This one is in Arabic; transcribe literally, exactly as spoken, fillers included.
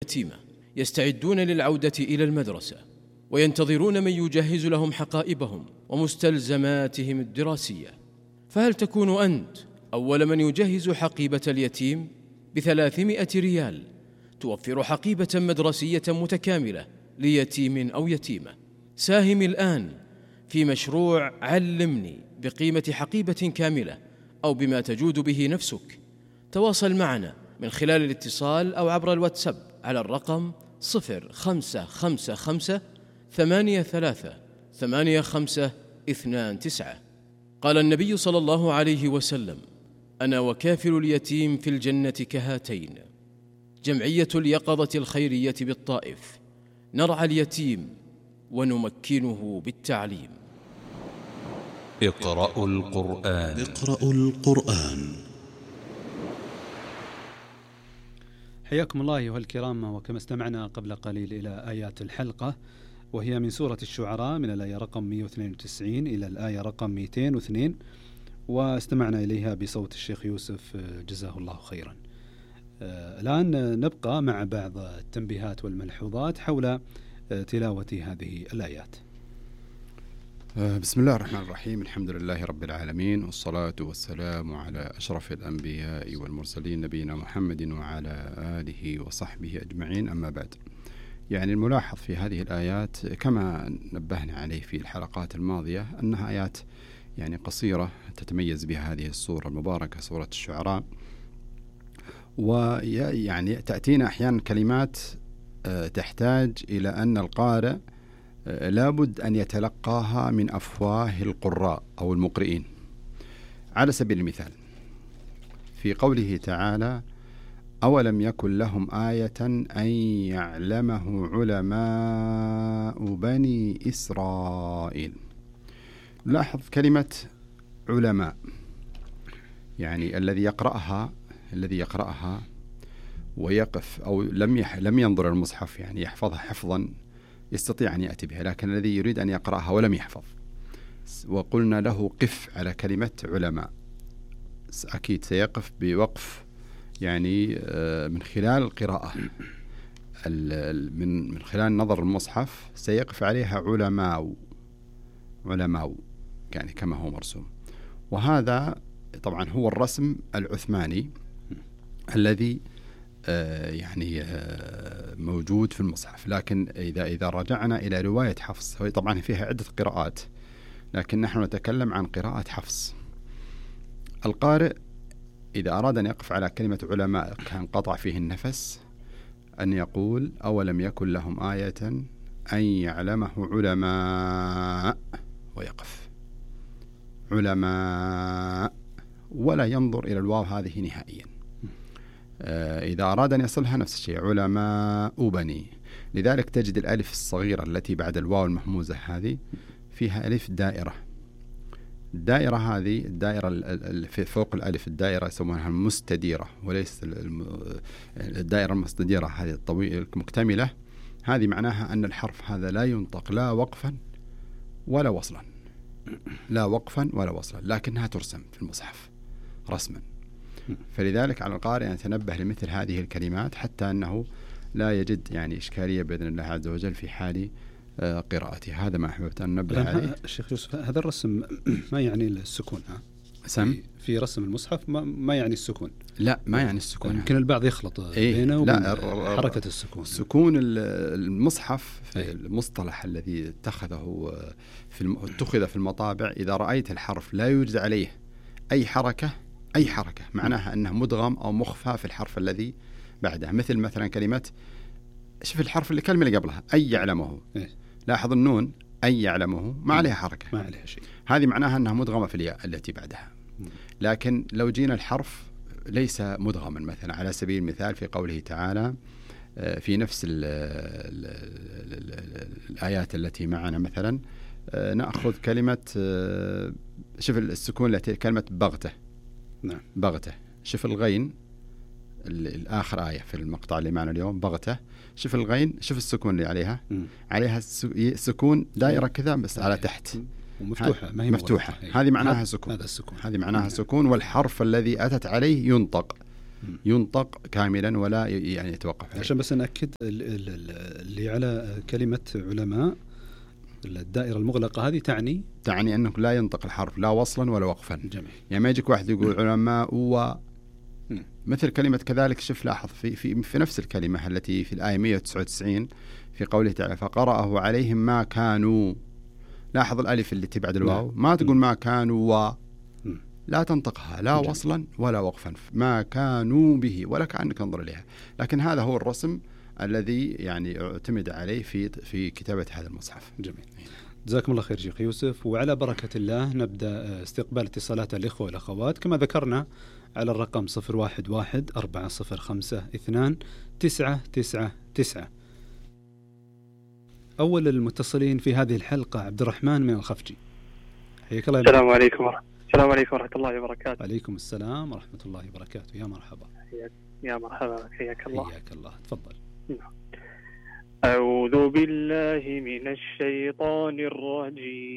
اليتيمة يستعدون للعودة إلى المدرسة وينتظرون من يجهز لهم حقائبهم ومستلزماتهم الدراسية. فهل تكون أنت أول من يجهز حقيبة اليتيم بثلاثمائة ريال توفر حقيبة مدرسية متكاملة ليتيم أو يتيمة؟ ساهم الآن في مشروع علمني بقيمة حقيبة كاملة أو بما تجود به نفسك. تواصل معنا من خلال الاتصال أو عبر الواتساب على الرقم صفر خمسة خمسة خمسة ثمانية ثلاثة ثمانية خمسة اثنان تسعة. قال النبي صلى الله عليه وسلم: أنا وكافل اليتيم في الجنة كهاتين. جمعية اليقظة الخيرية بالطائف، نرعى اليتيم ونمكنه بالتعليم. اقرأوا القرآن. اقرأوا القرآن. حياكم الله أيها الكرام، وكما استمعنا قبل قليل إلى آيات الحلقة، وهي من سورة الشعراء من الآية رقم مئة واثنين وتسعين إلى الآية رقم مئتين واثنين، واستمعنا إليها بصوت الشيخ يوسف جزاه الله خيرا. الآن نبقى مع بعض التنبيهات والملحوظات حول تلاوة هذه الآيات. بسم الله الرحمن الرحيم. الحمد لله رب العالمين، والصلاة والسلام على أشرف الأنبياء والمرسلين نبينا محمد وعلى آله وصحبه أجمعين، أما بعد. يعني الملاحظ في هذه الآيات كما نبهنا عليه في الحلقات الماضية أنها آيات يعني قصيرة تتميز بها هذه السورة المباركة سورة الشعراء، ويعني تأتينا أحيانا كلمات تحتاج إلى أن القارئ لابد أن يتلقاها من أفواه القراء أو المقرئين. على سبيل المثال في قوله تعالى: أولم يكن لهم آية أن يعلمه علماء بني إسرائيل. لاحظ كلمة علماء، يعني الذي يقرأها الذي يقرأها ويقف أو لم يح لم ينظر المصحف يعني يحفظها حفظا يستطيع أن يأتي بها، لكن الذي يريد أن يقرأها ولم يحفظ وقلنا له قف على كلمة علماء، أكيد سيقف بوقف يعني من خلال القراءة، من من خلال نظر المصحف سيقف عليها علماء علماء يعني كما هو مرسوم. وهذا طبعا هو الرسم العثماني الذي آه يعني آه موجود في المصحف، لكن إذا إذا رجعنا إلى رواية حفص، هي طبعا فيها عدة قراءات لكن نحن نتكلم عن قراءة حفص. القارئ إذا أراد أن يقف على كلمة علماء كان قطع فيه النفس أن يقول: أولم يكن لهم آية أن يعلمه علماء، ويقف علماء ولا ينظر إلى الواو هذه نهائيا. آه إذا أراد أن يصلها نفس الشيء علماء بني، لذلك تجد الألف الصغيرة التي بعد الواو المهموزة هذه فيها ألف دائرة. الدائرة هذه الدائرة في فوق الألف الدائرة يسمونها المستديرة، وليس الدائرة المستديرة هذه الطويلة المكتملة، هذه معناها أن الحرف هذا لا ينطق لا وقفا ولا وصلا، لا وقفا ولا وصلا، لكنها ترسم في المصحف رسما. فلذلك على القارئ أن يتنبه لمثل هذه الكلمات حتى أنه لا يجد يعني إشكالية بإذن الله عز وجل في حال قراءته. هذا ما أحببت أن ننبه عليه. الشيخ يوسف، هذا الرسم ما يعني السكون؟ ها سم في, في رسم المصحف ما, ما يعني السكون؟ لا ما يعني السكون، يمكن البعض يخلط إيه؟ بينه وبين لا حركة السكون. سكون المصحف في المصطلح الذي اتخذه في الم... اتخذ في المطابع، إذا رأيت الحرف لا يوجد عليه أي حركة أي حركة معناها أنه مدغم أو مخفى في الحرف الذي بعده. مثل مثلا كلمة، شوف الحرف اللي كلمة اللي قبلها أي يعلمه، إيه؟ لاحظ النون أي يعلمه ما عليها حركة، ما عليها شيء، هذه معناها أنها مدغمة في الياء التي بعدها. لكن لو جينا الحرف ليس مدغما، مثلا على سبيل المثال في قوله تعالى في نفس ال ال ال ال الآيات التي معنا، مثلا نأخذ كلمة، شوف السكون التي كلمة بغته، نعم بغته، شوف الغين الآخر آية في المقطع اللي معنا اليوم بغته، شوف الغين، شوف السكون اللي عليها م. عليها سكون دائرة كذا بس على تحت ومفتوحة، ما هي مفتوحة، هذه معناها سكون، هذا السكون، هذه معناها سكون، والحرف الذي أتت عليه ينطق ينطق كاملا ولا يعني يتوقف عليه. عشان بس نأكد اللي على كلمة علماء، الدائرة المغلقة هذه تعني تعني أنه لا ينطق الحرف لا وصلا ولا وقفا. جميل. يعني ما يجيك واحد يقول علماء و مثل كلمة كذلك. شوف لاحظ في في في نفس الكلمة التي في الآية مئة وتسعة وتسعين في قوله تعالى فقرأه عليهم ما كانوا. لاحظ الألف اللي تبعد الواو، ما تقول ما كانوا و، لا تنطقها لا جميل. وصلا ولا وقفا. ما كانوا به ولا كأنك تنظر إليها. لكن هذا هو الرسم الذي يعني اعتمد عليه في في كتابة هذا المصحف. جميل. جزاكم الله خير شيخ يوسف. وعلى بركة الله نبدأ استقبال اتصالات الإخوة والأخوات كما ذكرنا على الرقم صفر واحد واحد أربعة صفر خمسة اثنان تسعة تسعة تسعة. أول المتصلين في هذه الحلقة عبد الرحمن من الخفجي. حياك الله. السلام عليكم. السلام عليكم ورحمة الله وبركاته. عليكم السلام ورحمة الله وبركاته. يا مرحبا. يا مرحبا. حياك الله. حياك الله. تفضل. أعوذ بالله من الشيطان الرجيم.